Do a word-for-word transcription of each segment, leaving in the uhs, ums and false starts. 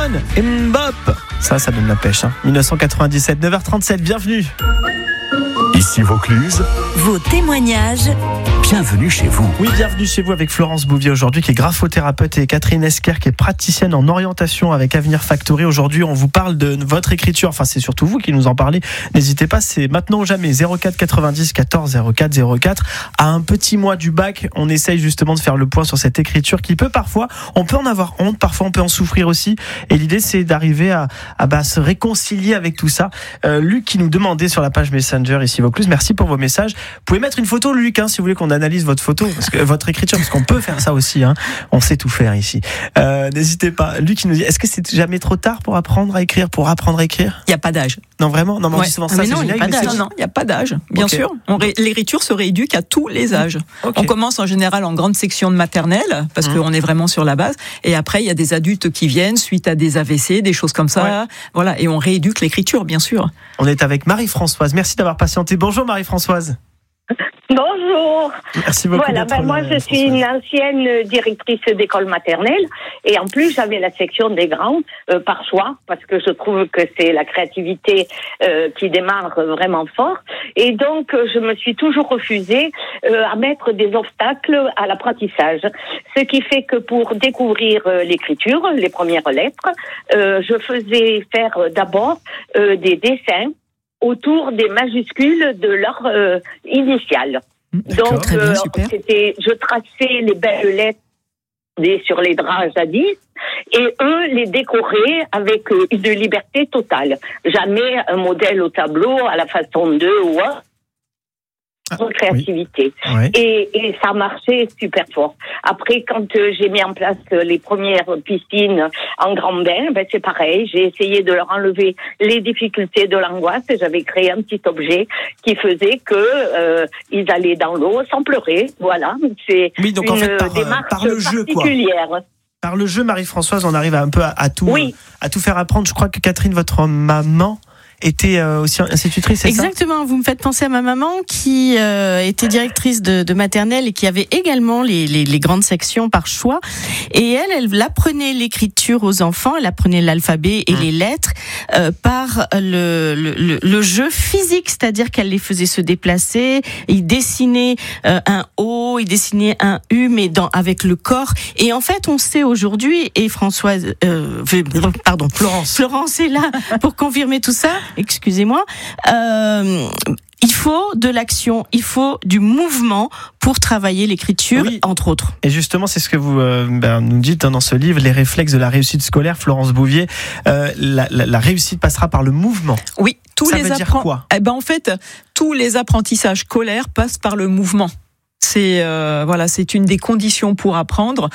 John et Mbop. Ça, ça donne la pêche. Hein. dix-neuf cent quatre-vingt-dix-sept, neuf heures trente-sept, bienvenue. Ici Vaucluse. Vos témoignages. Bienvenue chez vous. Oui, bienvenue chez vous avec Florence Bouvier aujourd'hui, qui est graphothérapeute, et Catherine Esquer, qui est praticienne en orientation avec Avenir Factory. Aujourd'hui, on vous parle de votre écriture. Enfin, c'est surtout vous qui nous en parlez. N'hésitez pas, c'est maintenant ou jamais. zéro quatre quatre-vingt-dix quatorze zéro quatre zéro quatre. À un petit mois du bac, on essaye justement de faire le point sur cette écriture qui peut parfois, on peut en avoir honte, parfois on peut en souffrir aussi. Et l'idée, c'est d'arriver à, à bah, se réconcilier avec tout ça. Euh, Luc qui nous demandait sur la page Messenger ici Vaucluse, merci pour vos messages. Vous pouvez mettre une photo, Luc, hein, si vous voulez qu'on analyse votre photo, parce que, votre écriture, parce qu'on peut faire ça aussi. Hein. On sait tout faire ici. Euh, n'hésitez pas. Luc qui nous dit, est-ce que c'est jamais trop tard pour apprendre à écrire, pour apprendre à écrire ? Il n'y a pas d'âge. Non, vraiment ? Non, mais on Ouais. dit souvent Ah, ça, mais c'est non, il n'y a génial. pas d'âge. Non, non, il n'y a pas d'âge. Bien Okay. sûr. On ré... L'écriture se rééduque à tous les âges. Okay. On commence en général en grande section de maternelle, parce mmh. qu'on est vraiment sur la base. Et après, il y a des adultes qui viennent suite à des A V C, des choses comme ça. Ouais. Voilà. Et on rééduque l'écriture, bien sûr. On est avec Marie-Françoise. Merci d'avoir patienté. Bonjour Marie-Françoise. Bonjour. Merci beaucoup. Voilà, ben moi je suis une ancienne directrice d'école maternelle et en plus j'avais la section des grands euh, par choix parce que je trouve que c'est la créativité euh, qui démarre vraiment fort et donc euh, je me suis toujours refusée euh, à mettre des obstacles à l'apprentissage. Ce qui fait que pour découvrir euh, l'écriture, les premières lettres, euh, je faisais faire euh, d'abord euh, des dessins autour des majuscules de leur euh, initiale. D'accord, donc, très bien, euh, super. c'était, je traçais les belles lettres des, sur les draps jadis, et eux les décoraient avec euh, une liberté totale. Jamais un modèle au tableau à la façon d'eux ou autre. Ah, créativité oui. Ouais. et, et ça marchait super fort. Après, quand euh, j'ai mis en place euh, les premières piscines en grand bain, ben c'est pareil, j'ai essayé de leur enlever les difficultés de l'angoisse et j'avais créé un petit objet qui faisait que euh, ils allaient dans l'eau sans pleurer. Voilà, c'est Oui, donc une en fait, par, démarche par le jeu, quoi. particulière. Par le jeu, Marie-Françoise, on arrive à un peu à, à tout, Oui. à tout faire apprendre. Je crois que Catherine, votre maman, était euh, aussi institutrice, c'est Exactement, vous me faites penser à ma maman qui euh, était directrice de, de maternelle et qui avait également les, les, les grandes sections par choix. Et elle, elle apprenait l'écriture aux enfants, elle apprenait l'alphabet et mmh. les lettres euh, par le, le, le jeu physique, c'est-à-dire qu'elle les faisait se déplacer, il dessinait euh, un O, il dessinait un U, mais dans, avec le corps. Et en fait, on sait aujourd'hui, et Françoise, euh, pardon, Florence. Florence est là pour confirmer tout ça. Excusez-moi, euh, il faut de l'action, il faut du mouvement pour travailler l'écriture, oui. entre autres. Et justement, c'est ce que vous euh, ben, nous dites dans ce livre, Les réflexes de la réussite scolaire, Florence Bouvier. Euh, la, la, la réussite passera par le mouvement. Oui, tous Ça les veut dire appren- quoi ? Eh ben en fait, tous les apprentissages scolaires passent par le mouvement. C'est euh, voilà, c'est une des conditions pour apprendre.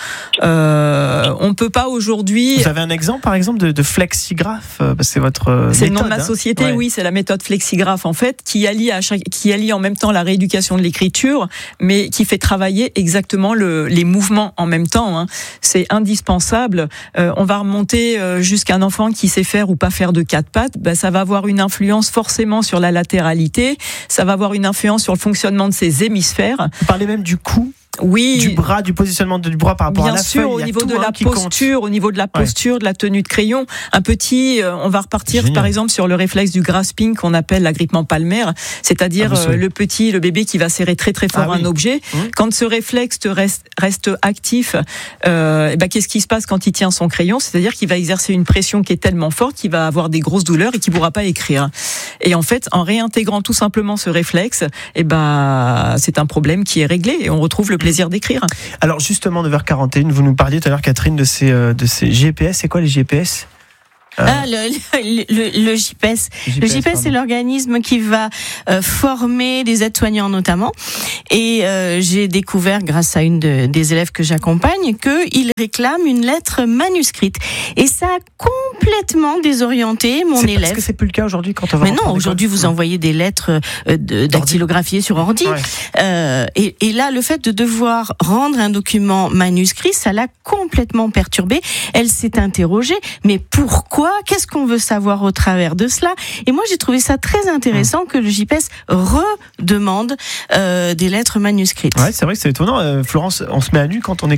Euh, on peut pas aujourd'hui. Vous avez un exemple, par exemple, de, de flexigraphe, parce que c'est votre euh, C'est méthode, le nom de ma hein. société, Ouais. oui, c'est la méthode flexigraphe en fait, qui allie à chaque, qui allie en même temps la rééducation de l'écriture, mais qui fait travailler exactement le, les mouvements en même temps. Hein. C'est indispensable. Euh, on va remonter euh, jusqu'à un enfant qui sait faire ou pas faire de quatre pattes. Ben, ça va avoir une influence forcément sur la latéralité. Ça va avoir une influence sur le fonctionnement de ses hémisphères. Vous parlez même du cou, Oui. du bras, du positionnement du bras par rapport Bien à la sûr, feuille. au Il y a niveau tout, de hein, la qui compte. posture, au niveau de la posture, ouais. de la tenue de crayon. Un petit, euh, on va repartir Génial. par exemple sur le réflexe du grasping qu'on appelle l'agrippement palmaire, c'est-à-dire ah, euh, le petit, le bébé qui va serrer très très fort ah, un oui. objet. Mmh. Quand ce réflexe reste, reste actif, euh, et ben qu'est-ce qui se passe quand il tient son crayon ? C'est-à-dire qu'il va exercer une pression qui est tellement forte qu'il va avoir des grosses douleurs et qu'il ne pourra pas écrire. Et en fait, en réintégrant tout simplement ce réflexe, et ben c'est un problème qui est réglé et on retrouve le plaisir d'écrire. Alors justement, neuf heures quarante et une, vous nous parliez tout à l'heure, Catherine, de ces, euh, de ces G P S. C'est quoi les G P S ? Euh, ah, le, le, le, le J P S. J P S, le J P S, c'est l'organisme qui va euh, former des aides-soignants notamment. Et euh, j'ai découvert, grâce à une de, des élèves que j'accompagne, qu'il réclame une lettre manuscrite. Et ça a complètement désorienté mon c'est élève. Est-ce que c'est plus le cas aujourd'hui quand on va Mais non, aujourd'hui vous envoyez des lettres euh, de, dactylographiées sur ordi. Ouais. Euh, et, et là, le fait de devoir rendre un document manuscrit, ça l'a complètement perturbée. Elle s'est interrogée, mais pourquoi ? Qu'est-ce qu'on veut savoir au travers de cela ? Et moi, j'ai trouvé ça très intéressant mmh. que le J P S redemande euh, des lettres manuscrites. Ouais, c'est vrai que c'est étonnant. Euh, Florence, on se met à nu quand on écrit.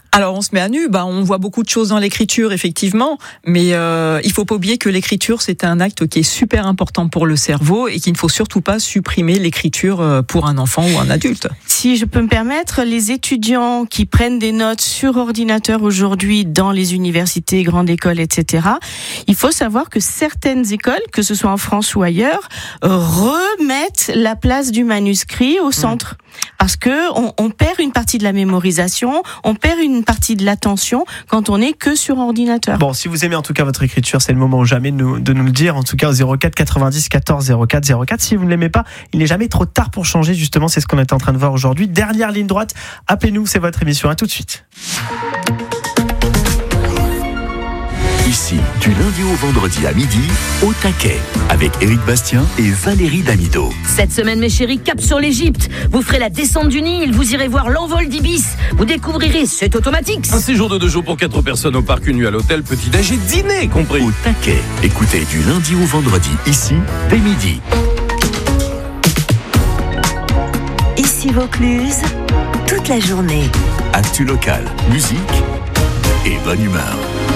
Alors on se met à nu, bah on voit beaucoup de choses dans l'écriture effectivement, mais euh, il faut pas oublier que l'écriture c'est un acte qui est super important pour le cerveau et qu'il ne faut surtout pas supprimer l'écriture pour un enfant ou un adulte. Si je peux me permettre, les étudiants qui prennent des notes sur ordinateur aujourd'hui dans les universités, grandes écoles, et cetera, il faut savoir que certaines écoles, que ce soit en France ou ailleurs, remettent la place du manuscrit au centre. Mmh. Parce que on, on perd une partie de la mémorisation, on perd une partie de l'attention quand on est que sur ordinateur. Bon, si vous aimez en tout cas votre écriture, c'est le moment ou jamais de nous, de nous le dire. En tout cas, au zéro quatre quatre-vingt-dix quatorze zéro quatre zéro quatre. Si vous ne l'aimez pas, il n'est jamais trop tard pour changer. Justement, c'est ce qu'on est en train de voir aujourd'hui. Dernière ligne droite, appelez-nous, c'est votre émission. À tout de suite. Ici, du lundi au vendredi à midi, au taquet, avec Éric Bastien et Valérie Damido. Cette semaine, mes chéris, cap sur l'Égypte. Vous ferez la descente du Nil, vous irez voir l'envol d'Ibis. Vous découvrirez, c'est automatique. Un séjour de deux jours pour quatre personnes au parc, une nuit à l'hôtel, petit-déj et dîner compris. Au taquet, écoutez du lundi au vendredi, ici, dès midi. Ici Vaucluse, toute la journée. Actu local, musique et bonne humeur.